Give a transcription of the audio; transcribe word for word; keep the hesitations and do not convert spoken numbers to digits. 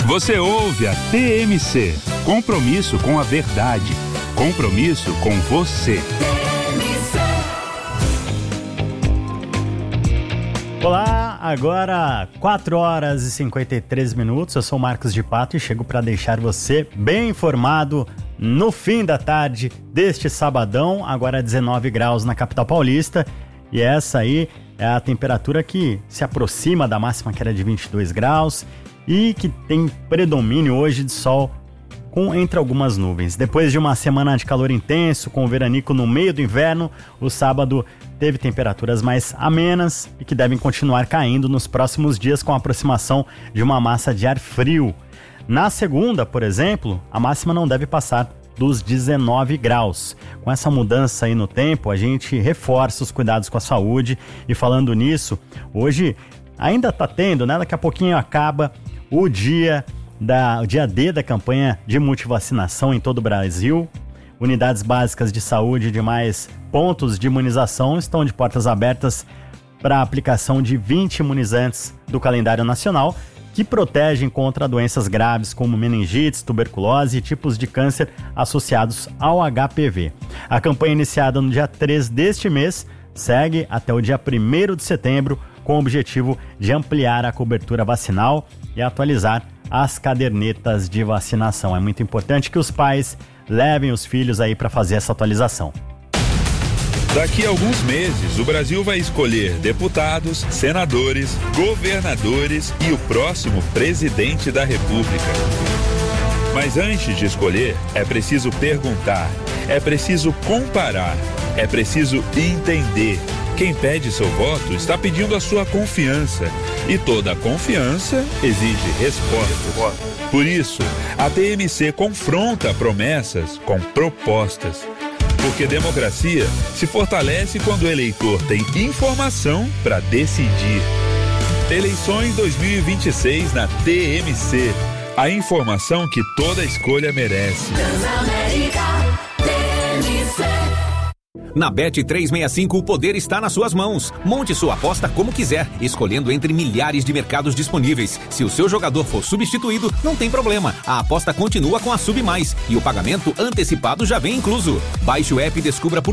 Você ouve a T M C. Compromisso com a verdade. Compromisso com você. Olá, agora quatro horas e cinquenta e três minutos. Eu sou Marcos de Pato e chego para deixar você bem informado no fim da tarde deste sabadão. Agora dezenove graus na capital paulista. E essa aí é a temperatura que se aproxima da máxima, que era de vinte e dois graus, e que tem predomínio hoje de sol com entre algumas nuvens. Depois de uma semana de calor intenso, com o veranico no meio do inverno, o sábado teve temperaturas mais amenas e que devem continuar caindo nos próximos dias com a aproximação de uma massa de ar frio. Na segunda, por exemplo, a máxima não deve passar dos dezenove graus. Com essa mudança aí no tempo, a gente reforça os cuidados com a saúde. E falando nisso, hoje ainda tá tendo, né? Daqui a pouquinho acaba o dia, da, o dia D da campanha de multivacinação em todo o Brasil. Unidades básicas de saúde e demais pontos de imunização estão de portas abertas para a aplicação de vinte imunizantes do calendário nacional, que protegem contra doenças graves como meningites, tuberculose e tipos de câncer associados ao H P V. A campanha iniciada no dia três deste mês segue até o dia primeiro de setembro, com o objetivo de ampliar a cobertura vacinal e atualizar as cadernetas de vacinação. É muito importante que os pais levem os filhos aí para fazer essa atualização. Daqui a alguns meses, o Brasil vai escolher deputados, senadores, governadores e o próximo presidente da República. Mas antes de escolher, é preciso perguntar, é preciso comparar, é preciso entender. Quem pede seu voto está pedindo a sua confiança. E toda confiança exige respostas. Por isso, a T M C confronta promessas com propostas. Porque democracia se fortalece quando o eleitor tem informação para decidir. Eleições dois mil e vinte e seis na T M C. A informação que toda escolha merece. Na Bet trezentos e sessenta e cinco, o poder está nas suas mãos. Monte sua aposta como quiser, escolhendo entre milhares de mercados disponíveis. Se o seu jogador for substituído, não tem problema. A aposta continua com a Sub Mais e o pagamento antecipado já vem incluso. Baixe o app e descubra por